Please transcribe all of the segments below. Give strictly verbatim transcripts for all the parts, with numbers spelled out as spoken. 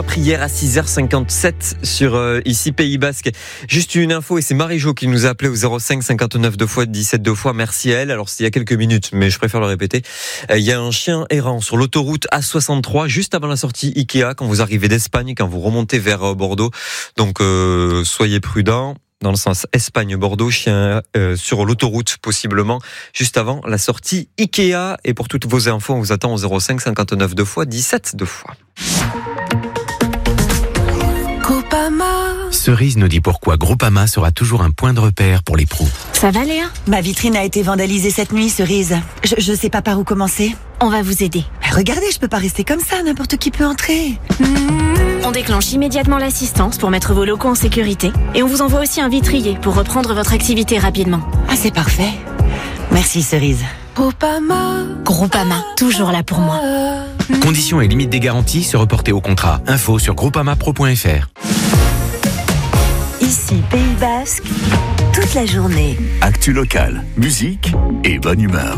Hier à six heures cinquante-sept sur euh, ici Pays Basque. Juste une info, et c'est Marie-Jo qui nous a appelé au zéro cinq cinquante-neuf deux fois dix-sept deux fois. Merci à elle. Alors c'était il y a quelques minutes, mais je préfère le répéter. Euh, il y a un chien errant sur l'autoroute A soixante-trois, juste avant la sortie Ikea, quand vous arrivez d'Espagne, quand vous remontez vers euh, Bordeaux. Donc euh, soyez prudents. Dans le sens Espagne-Bordeaux, chien euh, sur l'autoroute possiblement, juste avant la sortie Ikea. Et pour toutes vos infos, on vous attend au zéro cinq cinquante-neuf deux fois dix-sept deux fois. Cerise nous dit pourquoi Groupama sera toujours un point de repère pour les pros. Ça va Léa ? Ma vitrine a été vandalisée cette nuit, Cerise. Je, je sais pas par où commencer. On va vous aider. Mais regardez, je peux pas rester comme ça, n'importe qui peut entrer. On déclenche immédiatement l'assistance pour mettre vos locaux en sécurité et on vous envoie aussi un vitrier pour reprendre votre activité rapidement. Ah, c'est parfait. Merci, Cerise. Groupama. Groupama, toujours là pour moi. Conditions et limites des garanties se reporter au contrat. Info sur groupamapro point f r. Ici, Pays Basque, toute la journée. Actu locale, musique et bonne humeur.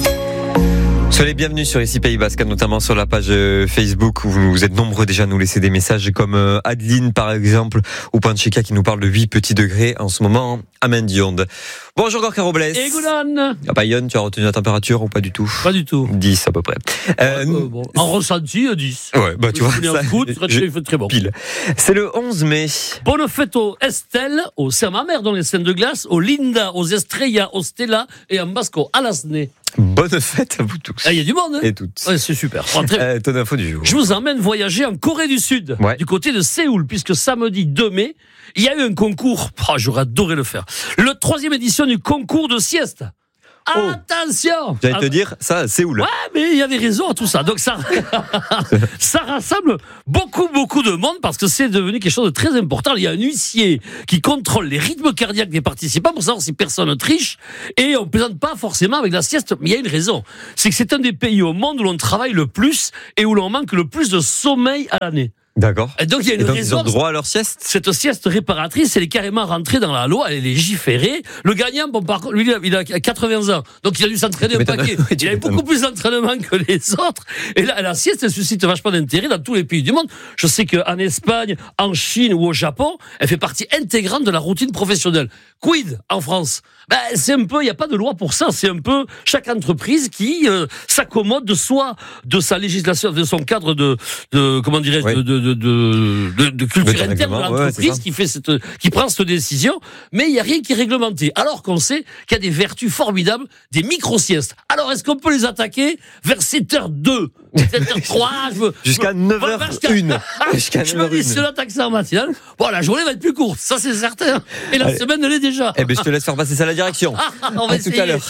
Soyez les bienvenus sur ici Pays Basque, notamment sur la page Facebook où vous êtes nombreux déjà à nous laisser des messages comme Adeline par exemple, ou Panchika qui nous parle de huit petits degrés en ce moment à Mendionde. Bonjour Gorka Robles. Et Goulan. À Bayonne, tu as retenu la température ou pas du tout ? Pas du tout. dix à peu près. Euh, euh, bon. En ressenti, dix. Ouais, bah tu vois. Ça, en foot, je, il fait très bon. Pile. C'est le onze mai. Bonne fête aux Estelle, au Serre-ma-Mère dans les scènes de glace, aux Linda, aux Estrella, aux Stella et en Basco à Lasné. Bonne fête à vous tous. Il ah, y a du monde, hein. Et toutes. Ouais, c'est super. Bon, euh, ton info du jour. Je vous emmène voyager en Corée du Sud, ouais. Du côté de Séoul, puisque samedi deux mai, il y a eu un concours. Oh, j'aurais adoré le faire. Le troisième édition du concours de sieste. Oh. Attention! J'allais te dire, ça, Séoul. Ouais, mais il y a des raisons à tout ça. Donc ça, ça rassemble beaucoup, beaucoup de monde parce que c'est devenu quelque chose de très important. Il y a un huissier qui contrôle les rythmes cardiaques des participants pour savoir si personne ne triche. Et on ne plaisante pas forcément avec la sieste. Mais il y a une raison. C'est que c'est un des pays au monde où l'on travaille le plus et où l'on manque le plus de sommeil à l'année. D'accord. Et donc il y a une et donc, raison. Ils ont droit à leur sieste. Cette sieste réparatrice, elle est carrément rentrée dans la loi, elle est légiférée. Le gagnant, bon, par contre, lui, il a quatre-vingts ans, donc il a dû s'entraîner un paquet. Il avait beaucoup plus d'entraînement que les autres. Et là, la sieste, elle suscite vachement d'intérêt dans tous les pays du monde. Je sais qu'en Espagne, en Chine ou au Japon, elle fait partie intégrante de la routine professionnelle. Quid en France? Ben, c'est un peu, il n'y a pas de loi pour ça. C'est un peu chaque entreprise qui euh, s'accommode de soit de sa législation, de son cadre de, de comment dirais-je, oui. de, de, de, de, de culture interne de l'entreprise ouais, qui fait cette, qui prend cette décision. Mais il n'y a rien qui est réglementé. Alors qu'on sait qu'il y a des vertus formidables des micro-siestes. Alors, est-ce qu'on peut les attaquer vers sept heures deux, sept heures trois, je veux, jusqu'à neuf heures une. Jusqu'à je me dis, si on attaque ça en matinale, bon, la journée va être plus courte. Ça, c'est certain. Et la Allez. semaine, elle est déjà. Eh ben, je te laisse faire passer ça à la direction. On va à tout à l'heure.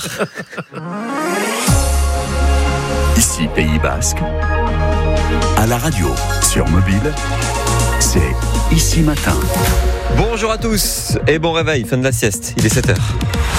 Ici Pays Basque, à la radio, sur mobile, c'est Ici Matin. Bonjour à tous et bon réveil, fin de la sieste, il est sept heures.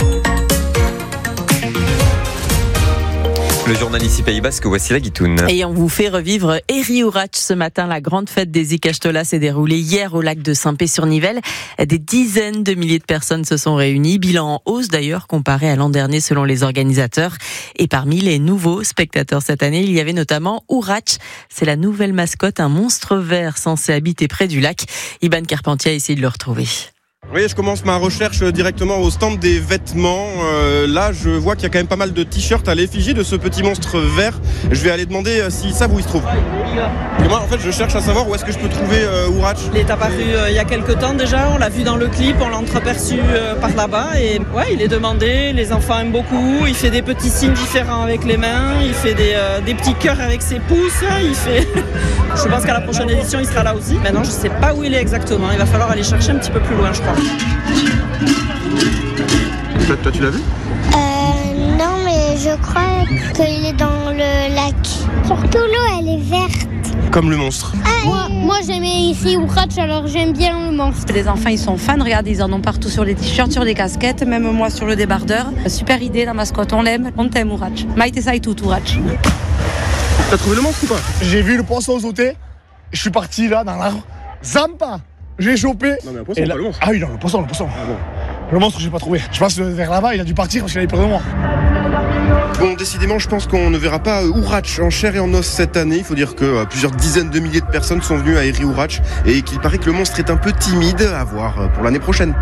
Le journal ici Pays Basque, voici la Guitoune. Et on vous fait revivre Eri Urratx ce matin. La grande fête des Ikastola s'est déroulée hier au lac de Saint-Pé-sur-Nivelle. Des dizaines de milliers de personnes se sont réunies. Bilan en hausse d'ailleurs comparé à l'an dernier selon les organisateurs. Et parmi les nouveaux spectateurs cette année, il y avait notamment Urratx. C'est la nouvelle mascotte, un monstre vert censé habiter près du lac. Iban Carpentier a essayé de le retrouver. Oui, je commence ma recherche directement au stand des vêtements. Euh, là, je vois qu'il y a quand même pas mal de t-shirts à l'effigie de ce petit monstre vert. Je vais aller demander s'ils savent où il se trouve. Et moi, en fait, je cherche à savoir où est-ce que je peux trouver euh, Urratx. Il est apparu euh, il y a quelques temps déjà. On l'a vu dans le clip, on l'a entreaperçu euh, par là-bas. Et ouais, il est demandé. Les enfants aiment beaucoup. Il fait des petits signes différents avec les mains. Il fait des, euh, des petits cœurs avec ses pouces. Il fait. Je pense qu'à la prochaine édition, il sera là aussi. Maintenant, je sais pas où il est exactement. Il va falloir aller chercher un petit peu plus loin, je crois. Toi, toi tu l'as vu ? Euh, non, mais je crois qu'il est dans le lac. Surtout l'eau, elle est verte. Comme le monstre. Ah, moi, moi j'aimais ici Urratx, alors j'aime bien le monstre. Les enfants, ils sont fans. Regardez, ils en ont partout sur les t-shirts, sur les casquettes, même moi sur le débardeur. Super idée, la mascotte, on l'aime. On t'aime, Urratx. Maïté Saïtout, Urratx. T'as trouvé le monstre ou pas ? J'ai vu le poisson sauter. Je suis parti là, dans l'arbre. Zampa ! J'ai chopé. Non mais un poisson, là... pas le monstre. Ah oui, non, le poisson, le poisson. Ah bon. Le monstre, j'ai pas trouvé. Je pense vers là-bas, il a dû partir parce qu'il avait peur de moi. Bon, décidément, je pense qu'on ne verra pas Ourach en chair et en os cette année. Il faut dire que euh, plusieurs dizaines de milliers de personnes sont venues à Eri Ourach et qu'il paraît que le monstre est un peu timide. À voir pour l'année prochaine.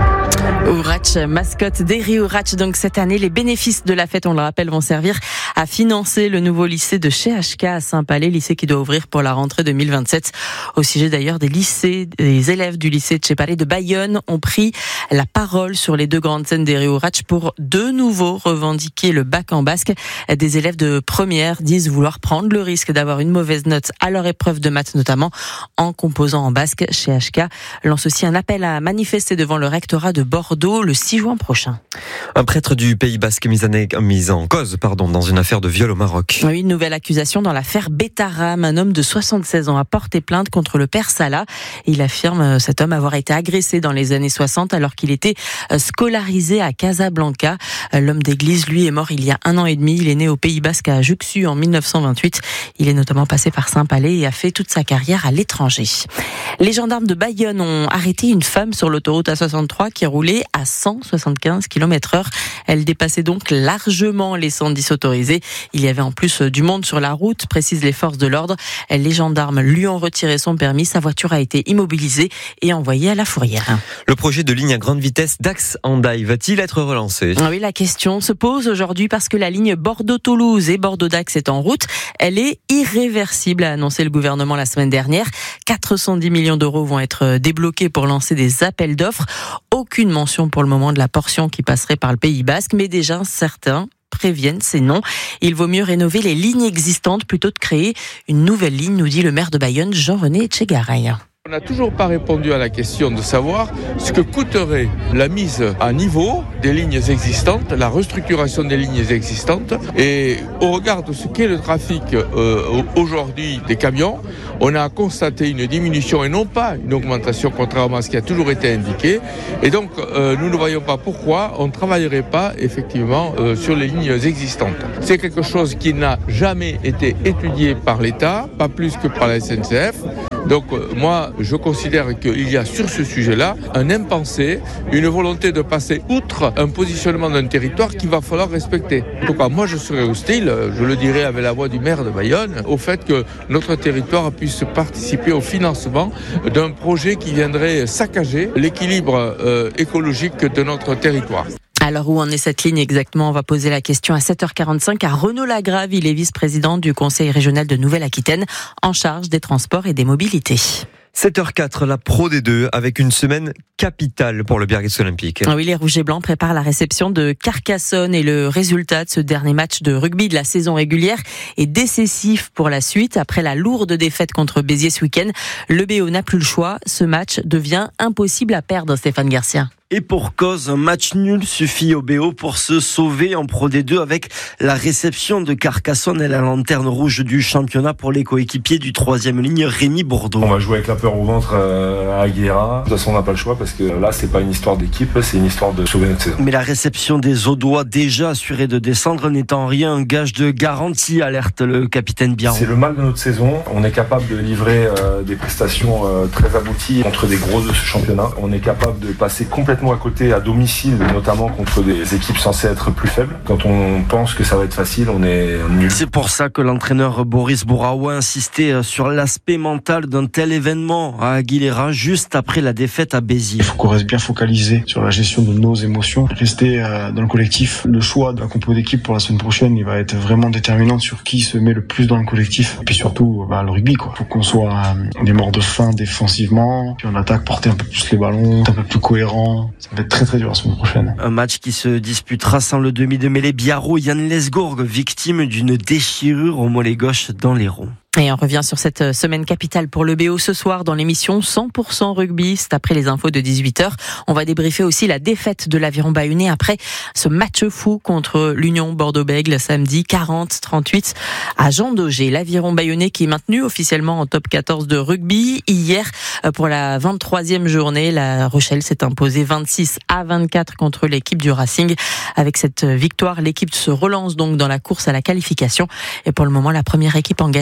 Ourach, mascotte d'Eri Ourach. Donc cette année, les bénéfices de la fête, on le rappelle, vont servir à financer le nouveau lycée de chez H K à Saint-Palais, lycée qui doit ouvrir pour la rentrée deux mille vingt-sept. Au sujet d'ailleurs des lycées, des élèves du lycée de Tchépalais de Bayonne ont pris la parole sur les deux grandes scènes d'Eri Ourach pour de nouveau revendiquer le bac en basque. Des élèves de première disent vouloir prendre le risque d'avoir une mauvaise note à leur épreuve de maths, notamment en composant en basque. Chez H K lance aussi un appel à manifester devant le rectorat de Bordeaux le six juin prochain. Un prêtre du Pays Basque mis en, mis en cause pardon, dans une affaire de viol au Maroc. Oui, une nouvelle accusation dans l'affaire Betaram. Un homme de soixante-seize ans a porté plainte contre le père Salah. Il affirme cet homme avoir été agressé dans les années soixante alors qu'il était scolarisé à Casablanca. L'homme d'église, lui, est mort il y a un an et demi. Il est né au Pays Basque à Juxu en mille neuf cent vingt-huit. Il est notamment passé par Saint-Palais et a fait toute sa carrière à l'étranger. Les gendarmes de Bayonne ont arrêté une femme sur l'autoroute A soixante-trois qui roulait à cent soixante-quinze kilomètres heure. Elle dépassait donc largement les cent dix autorisés. Il y avait en plus du monde sur la route, précisent les forces de l'ordre. Les gendarmes lui ont retiré son permis. Sa voiture a été immobilisée et envoyée à la fourrière. Le projet de ligne à grande vitesse Dax-Hendaye va-t-il être relancé ? Oui, la question se pose aujourd'hui parce que la ligne Bordeaux-Toulouse et Bordeaux-Dax est en route. Elle est irréversible, a annoncé le gouvernement la semaine dernière. quatre cent dix millions d'euros vont être débloqués pour lancer des appels d'offres. Aucune mention pour le moment de la portion qui passerait par le Pays Basque, mais déjà certains préviennent, c'est non. Il vaut mieux rénover les lignes existantes plutôt de créer une nouvelle ligne, nous dit le maire de Bayonne, Jean-René Etchegaray. On n'a toujours pas répondu à la question de savoir ce que coûterait la mise à niveau des lignes existantes, la restructuration des lignes existantes. Et au regard de ce qu'est le trafic euh, aujourd'hui des camions, on a constaté une diminution et non pas une augmentation, contrairement à ce qui a toujours été indiqué. Et donc, euh, nous ne voyons pas pourquoi on ne travaillerait pas effectivement euh, sur les lignes existantes. C'est quelque chose qui n'a jamais été étudié par l'État, pas plus que par la S N C F. Donc moi, je considère qu'il y a sur ce sujet-là un impensé, une volonté de passer outre un positionnement d'un territoire qu'il va falloir respecter. En tout cas, moi je serais hostile, je le dirais avec la voix du maire de Bayonne, au fait que notre territoire puisse participer au financement d'un projet qui viendrait saccager l'équilibre euh, écologique de notre territoire. Alors où en est cette ligne exactement ? On va poser la question à sept heures quarante-cinq à Renaud Lagrave. Il est vice-président du Conseil régional de Nouvelle-Aquitaine en charge des transports et des mobilités. sept heures quatre, la Pro D deux avec une semaine capitale pour le Biarritz Olympique. Oui, les Rouges et Blancs préparent la réception de Carcassonne et le résultat de ce dernier match de rugby de la saison régulière est décisif pour la suite. Après la lourde défaite contre Béziers ce week-end, le B O n'a plus le choix. Ce match devient impossible à perdre, Stéphane Garcia. Et pour cause, un match nul suffit au B O pour se sauver en Pro D deux avec la réception de Carcassonne et la lanterne rouge du championnat pour les coéquipiers du troisième ligne, Rémi Bourdeau. On va jouer avec la peur au ventre à Aguilera. De toute façon, on n'a pas le choix parce que là, c'est pas une histoire d'équipe, c'est une histoire de sauver notre saison. Mais la réception des Audois, déjà assurés de descendre, n'est en rien un gage de garantie, alerte le capitaine Biarro. C'est le mal de notre saison. On est capable de livrer euh, des prestations euh, très abouties contre des grosses de ce championnat. On est capable de passer complètement à côté à domicile, notamment contre des équipes censées être plus faibles. Quand on pense que ça va être facile, on est nul. C'est pour ça que l'entraîneur Boris Bouraoua insistait sur l'aspect mental d'un tel événement à Aguilera juste après la défaite à Béziers. Il faut qu'on reste bien focalisé sur la gestion de nos émotions, rester dans le collectif. Le choix de la compo d'équipe pour la semaine prochaine, il va être vraiment déterminant sur qui se met le plus dans le collectif. Et puis surtout, bah, le rugby, quoi. Faut qu'on soit des morts de faim défensivement, puis en attaque porter un peu plus les ballons, un peu plus cohérent. Ça va être très très dur la semaine prochaine. Un match qui se disputera sans le demi de mêlée Biarro, Yann Lesgourg, victime d'une déchirure au mollet gauche dans les ronds. Et on revient sur cette semaine capitale pour le B O ce soir dans l'émission cent pour cent rugby. C'est après les infos de dix-huit heures. On va débriefer aussi la défaite de l'Aviron Bayonnais après ce match fou contre l'Union Bordeaux-Bègles samedi quarante trente-huit à Jean Daugé. L'Aviron Bayonnais qui est maintenu officiellement en top quatorze de rugby. Hier, pour la vingt-troisième journée, la Rochelle s'est imposée vingt-six à vingt-quatre contre l'équipe du Racing. Avec cette victoire, l'équipe se relance donc dans la course à la qualification. Et pour le moment, la première équipe engagée officiellement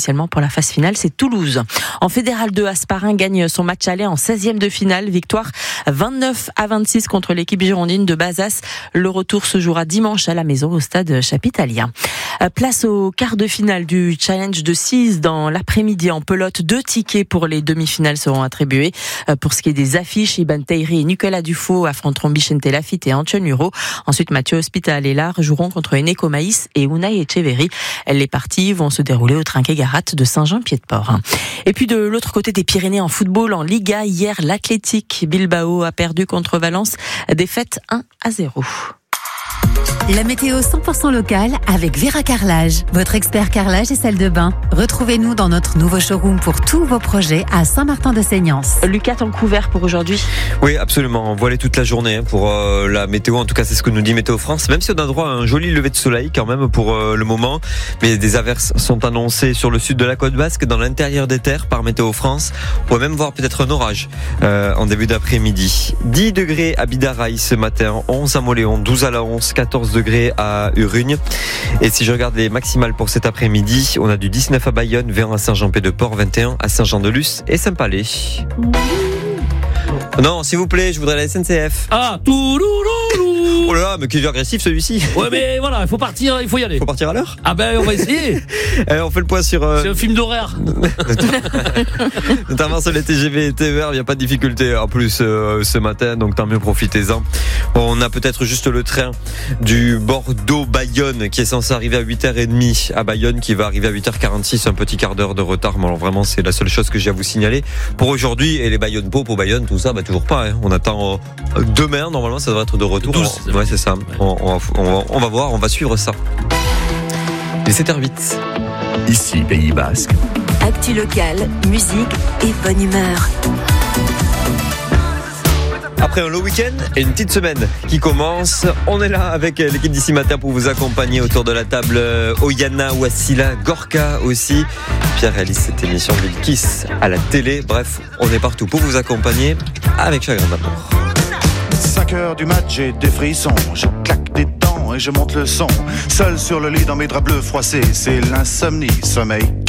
potentiellement pour la phase finale, c'est Toulouse. En Fédéral deux, Asparin gagne son match aller en seizième de finale. Victoire vingt-neuf à vingt-six contre l'équipe girondine de Bazas. Le retour se jouera dimanche à la maison au stade Chapitalien. Place au quart de finale du Challenge de Cise dans l'après-midi en pelote. Deux tickets pour les demi-finales seront attribués. Pour ce qui est des affiches, Iban Teyri et Nicolas Dufaux affronteront Bichente Lafitte et Antoine Huro. Ensuite, Mathieu Hospital et Lard joueront contre Eneko Maïs et Unai Echeverry. Les parties vont se dérouler au Trinquet-Garat de Saint-Jean-Pied-de-Port. Et puis de l'autre côté des Pyrénées en football, en Liga, hier, l'Athletic Bilbao a perdu contre Valence. Défaite un à zéro. La météo cent pour cent locale avec Vera Carrelage, votre expert carrelage et salle de bain. Retrouvez-nous dans notre nouveau showroom pour tous vos projets à Saint-Martin-de-Seignance. Lucas, ton couvert pour aujourd'hui ? Oui, absolument. Voilé toute la journée hein, pour euh, la météo. En tout cas, c'est ce que nous dit Météo France. Même si on a droit à un joli lever de soleil quand même pour euh, le moment. Mais des averses sont annoncées sur le sud de la côte basque, dans l'intérieur des terres par Météo France. On pourrait même voir peut-être un orage euh, en début d'après-midi. dix degrés à Bidaraï ce matin, onze à Moléon, douze à la Once, quatorze degrés à Urugne. Et si je regarde les maximales pour cet après-midi, on a du dix-neuf à Bayonne, vingt à Saint-Jean-Pied-de-Port, vingt et un à Saint-Jean-de-Luz et Saint-Palais. Non, s'il vous plaît, je voudrais la S N C F. Ah, toulouloulou. Oh là là, mais qu'il est agressif celui-ci. Ouais, mais voilà, il faut partir, il faut y aller. Il faut partir à l'heure. Ah ben, on va essayer. Allez, on fait le point sur... Euh... C'est un film d'horreur. Notamment sur les T G V et T E R, il n'y a pas de difficulté en plus euh, ce matin, donc tant mieux, profitez-en. Bon, on a peut-être juste le train du Bordeaux-Bayonne qui est censé arriver à huit heures trente à Bayonne, qui va arriver à huit heures quarante-six, un petit quart d'heure de retard. Mais alors vraiment, c'est la seule chose que j'ai à vous signaler pour aujourd'hui. Et les Bayonne-Pau pour Bayonne, tout ça, bah toujours pas. Hein. On attend euh, demain, normalement, ça devrait être de retour. douze, on, ouais, c'est ça. On, on, va, on, va, on va voir, on va suivre ça. Il est sept heures huit. Ici, Pays Basque. Actu locale, musique et bonne humeur. Après un long week-end et une petite semaine qui commence, on est là avec l'équipe d'ici matin pour vous accompagner autour de la table. Oyana, Wassila, Gorka aussi. Pierre réalise cette émission de Kiss à la télé. Bref, on est partout pour vous accompagner avec chagrin d'amour. cinq heures du match, j'ai des frissons, je claque des dents et je monte le son. Seul sur le lit dans mes draps bleus froissés, c'est l'insomnie, sommeil